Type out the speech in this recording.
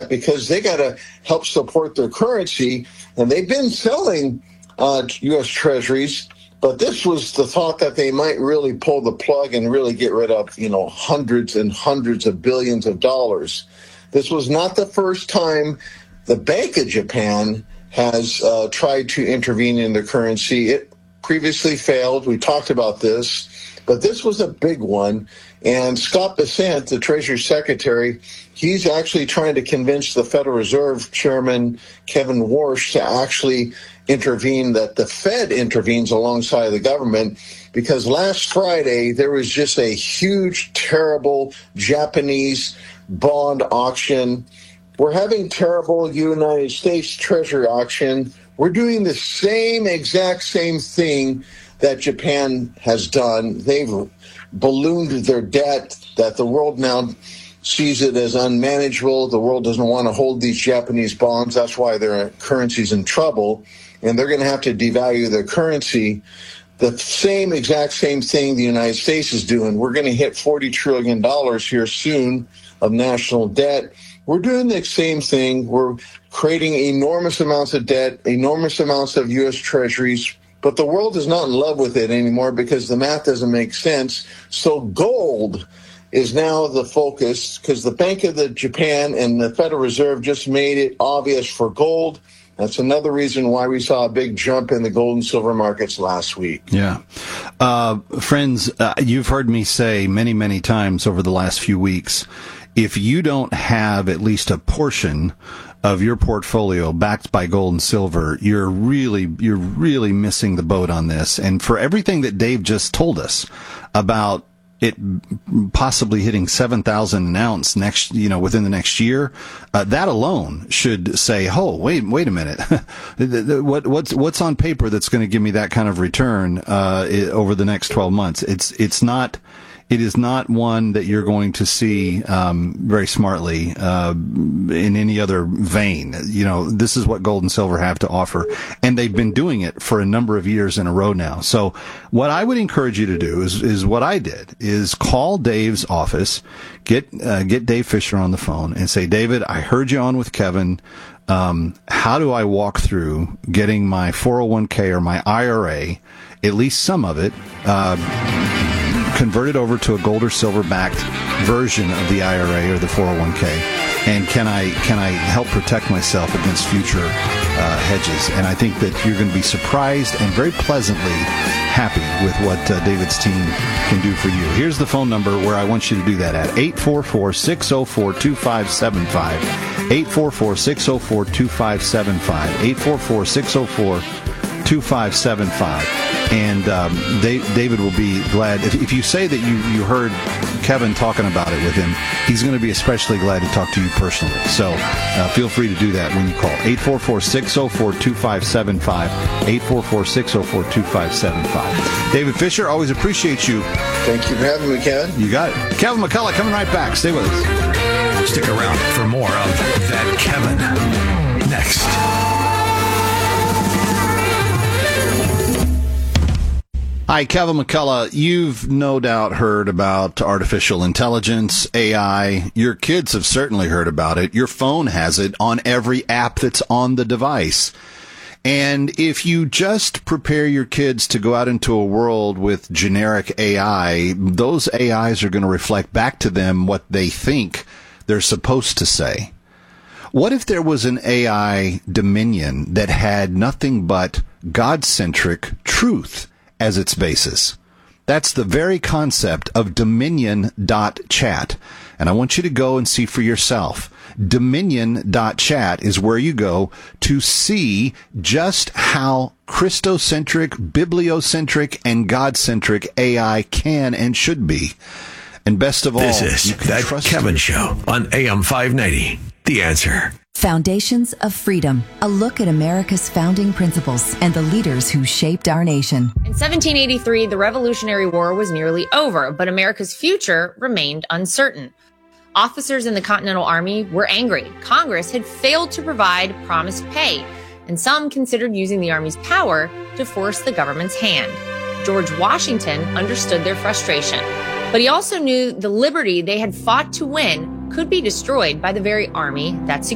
that because they got to help support their currency, and they've been selling U.S. Treasuries. But this was the thought that they might really pull the plug and really get rid of, hundreds and hundreds of billions of dollars. This was not the first time the Bank of Japan has tried to intervene in the currency. It previously failed. We talked about this, but this was a big one. And Scott Bessent, the Treasury Secretary, he's actually trying to convince the Federal Reserve Chairman Kevin Warsh to actually intervene, that the Fed intervenes alongside the government, because last Friday there was just a huge, terrible Japanese bond auction. We're having terrible United States Treasury auction. We're doing the exact same thing that Japan has done. They've ballooned their debt that the world now sees it as unmanageable. The world doesn't want to hold these Japanese bonds. That's why their currency's in trouble, and they're going to have to devalue their currency. The exact same thing the United States is doing. We're going to hit $40 trillion here soon of national debt. We're doing the same thing. We're creating enormous amounts of debt, enormous amounts of U.S. Treasuries, but the world is not in love with it anymore because the math doesn't make sense. So gold is now the focus, because the Bank of Japan and the Federal Reserve just made it obvious for gold. That's another reason why we saw a big jump in the gold and silver markets last week. Yeah. Friends, you've heard me say many, many times over the last few weeks, if you don't have at least a portion of your portfolio backed by gold and silver, you're really missing the boat on this. And for everything that Dave just told us about it possibly hitting 7,000 an ounce within the next year, that alone should say, oh, wait a minute. What's on paper that's going to give me that kind of return over the next 12 months? It is not one that you're going to see very smartly in any other vein. This is what gold and silver have to offer, and they've been doing it for a number of years in a row now. So what I would encourage you to do is what I did, is call Dave's office, get Dave Fisher on the phone and say, David, I heard you on with Kevin. How do I walk through getting my 401k or my IRA, at least some of it, converted over to a gold or silver backed version of the IRA or the 401k, and can I help protect myself against future hedges? And I think that you're going to be surprised and very pleasantly happy with what David's team can do for you. Here's the phone number where I want you to do that at 844-604-2575. 844-604-2575. 844-604-2575. And David will be glad. If you say that you heard Kevin talking about it with him, he's going to be especially glad to talk to you personally. So feel free to do that when you call. 844-604-2575. 844-604-2575. David Fisher, always appreciate you. Thank you for having me, Kevin. You got it. Kevin McCullough coming right back. Stay with us. Stick around for more of That Kevin next. Hi, Kevin McCullough. You've no doubt heard about artificial intelligence, AI. Your kids have certainly heard about it. Your phone has it on every app that's on the device. And if you just prepare your kids to go out into a world with generic AI, those AIs are going to reflect back to them what they think they're supposed to say. What if there was an AI dominion that had nothing but God-centric truth as its basis? That's the very concept of Dominion.chat. And I want you to go and see for yourself. Dominion.chat is where you go to see just how Christocentric, bibliocentric, and God-centric AI can and should be. And best of all, this is That Kevin Show on AM 590. The Answer. Foundations of Freedom, a look at America's founding principles and the leaders who shaped our nation. In 1783, the Revolutionary War was nearly over, but America's future remained uncertain. Officers in the Continental Army were angry. Congress had failed to provide promised pay, and some considered using the Army's power to force the government's hand. George Washington understood their frustration, but he also knew the liberty they had fought to win could be destroyed by the very army that